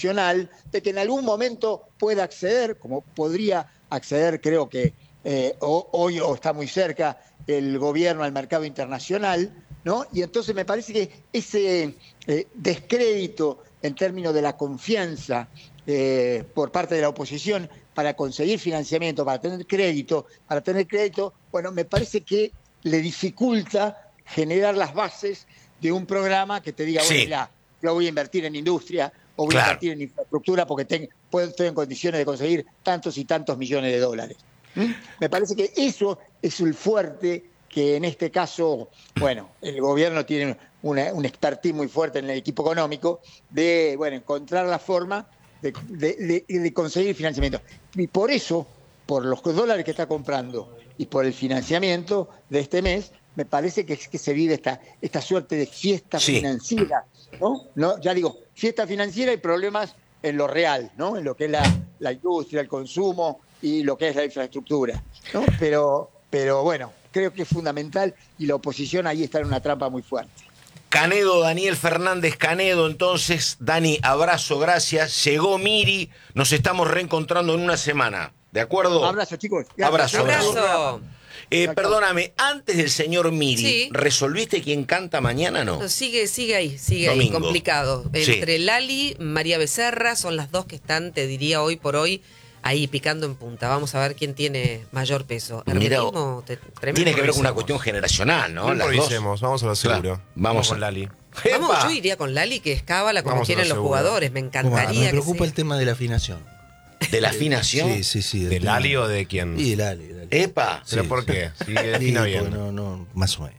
internacional, de que en algún momento pueda acceder, como podría acceder, creo que hoy o está muy cerca el gobierno al mercado internacional, ¿no? Y entonces me parece que ese descrédito en términos de la confianza por parte de la oposición para conseguir financiamiento, para tener crédito, bueno, me parece que le dificulta generar las bases de un programa que te diga, bueno, mira, yo voy a invertir en industria o voy a invertir en infraestructura porque estoy en condiciones de conseguir tantos y tantos millones de dólares. Me parece que eso es el fuerte que en este caso, bueno, el gobierno tiene un expertise muy fuerte en el equipo económico de, bueno, encontrar la forma de conseguir financiamiento. Y por eso, por los dólares que está comprando y por el financiamiento de este mes, me parece que se vive esta suerte de fiesta financiera, ¿no? Ya digo, fiesta financiera y problemas en lo real, ¿no? En lo que es la industria, el consumo y lo que es la infraestructura, ¿no? Pero bueno, creo que es fundamental y la oposición ahí está en una trampa muy fuerte. Canedo, Daniel Fernández Canedo, entonces, Dani, abrazo, gracias. Llegó Miri, nos estamos reencontrando en una semana, ¿de acuerdo? Abrazo, chicos. Abrazo. Perdóname, antes del señor Miri, ¿resolviste quién canta mañana, no? Sigue ahí, complicado. Entre Lali, María Becerra, son las dos que están, te diría hoy por hoy, ahí picando en punta. Vamos a ver quién tiene mayor peso. Tremendo. Tiene que ver con una cuestión generacional, ¿no? No improvisemos, vamos a lo seguro. Claro. Vamos con Lali. Yo iría con Lali, que es cábala como quieren los jugadores. Me encantaría. Me preocupa el tema de la afinación. ¿De la afinación? Sí. ¿De Lali o de quién? Sí, de Lali. ¡Epa! ¿Pero por qué? Sí, defina bien. No, más o menos.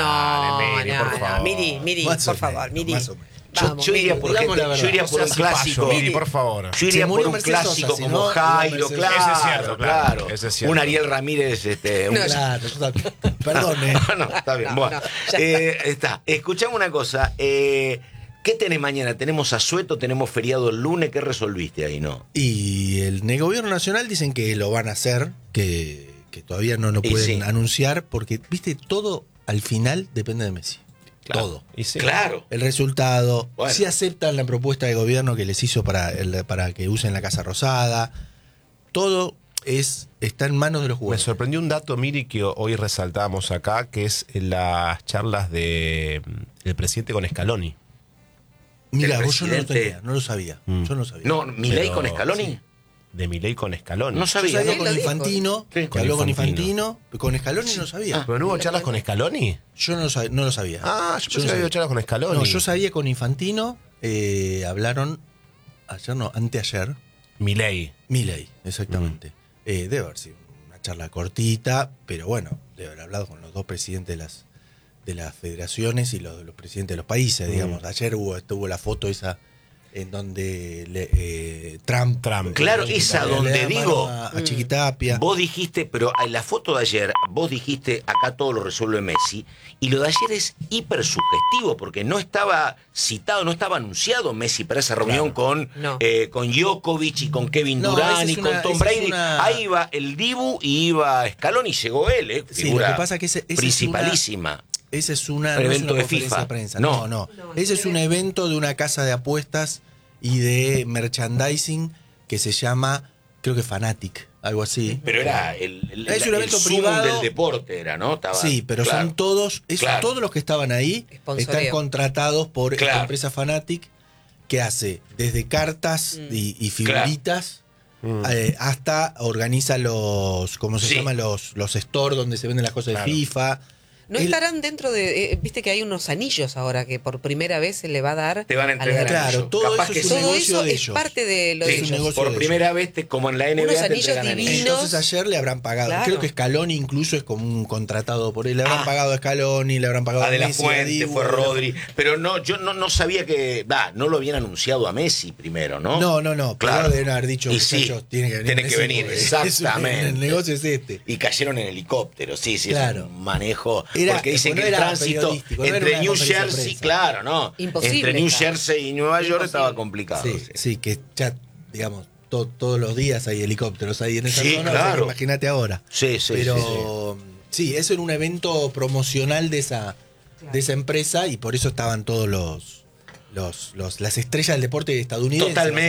Miri, por favor. Miri, por favor, Miri. Más o menos. Yo iría por un clásico. Miri, por favor. Yo iría por un clásico como Jairo, claro. Ese es cierto. Un Ariel Ramírez. Claro, perdón. No, está bien. Bueno, escuchame una cosa. ¿Qué tenés mañana? ¿Tenemos asueto? ¿Tenemos feriado el lunes? ¿Qué resolviste ahí, no? Y el gobierno nacional dicen que lo van a hacer, que todavía no lo pueden anunciar, porque, viste, todo al final depende de Messi. Claro. Todo. Claro. El resultado. Bueno. Si aceptan la propuesta de gobierno que les hizo para que usen la Casa Rosada. Todo está en manos de los jugadores. Me sorprendió un dato, Miri, que hoy resaltábamos acá, que es las charlas del presidente con Scaloni. Mira, yo no lo tenía, no lo sabía. Yo no sabía. No, ¿Milei con Scaloni? Sí. De Milei con Scaloni. No sabía. Yo sabía con Infantino, que habló con Infantino. Con Scaloni no sabía. ¿Pero no hubo charlas con Scaloni? Yo no lo sabía. Yo pensé que había charlas con Scaloni. No, yo sabía con Infantino, hablaron anteayer. Milei, exactamente. Debe haber sido una charla cortita, pero bueno, debe haber hablado con los dos presidentes de las federaciones y los presidentes de los países, digamos. Ayer estuvo la foto esa en donde Trump. Claro, esa donde digo. A Chiquitapia. Vos dijiste, pero en la foto de ayer, vos dijiste, acá todo lo resuelve Messi. Y lo de ayer es hiper sugestivo, porque no estaba citado, no estaba anunciado Messi para esa reunión con Djokovic y con Kevin Durant y con Tom Brady. Ahí iba el Dibu y iba Scaloni y llegó él, figura sí, lo que pasa es que ese principalísima. Ese es una evento de conferencia FIFA. De prensa. No. Ese es un evento de una casa de apuestas y de merchandising que se llama, creo que Fanatic, algo así. Pero era es un evento privado del deporte, era, ¿no? Sí, pero son todos, todos los que estaban ahí están contratados por esta empresa Fanatic que hace desde cartas y figuritas. Hasta organiza los, ¿cómo se llama? Los stores donde se venden las cosas de FIFA. ¿No estarán dentro de...? Viste que hay unos anillos ahora que por primera vez se le va a dar... Te van a entregar claro, todo capaz eso que es un negocio de ellos. Es parte de lo de ellos. Por primera vez, como en la NBA, unos te anillos entregan divinos. Entonces ayer le habrán pagado. Claro. Creo que Scaloni incluso es como un contratado por él. Le habrán pagado a Scaloni, le habrán pagado a De Messi, la Fuente, fue Rodri. Pero no, yo no sabía que... no lo habían anunciado a Messi primero, ¿no? No. Claro. Deben haber dicho, muchachos, tiene que venir. Exactamente. El negocio es este. Y cayeron en helicóptero, sí, claro. Es un manejo. Porque dicen que el tránsito entre New Jersey, claro, ¿no? Imposible. Entre New Jersey y Nueva York estaba complicado. Sí, que ya, digamos, todos los días hay helicópteros ahí en esa zona. Claro. O sea, imagínate ahora. Sí. Pero sí, eso era un evento promocional de esa empresa y por eso estaban todos las estrellas del deporte estadounidense. Totalmente.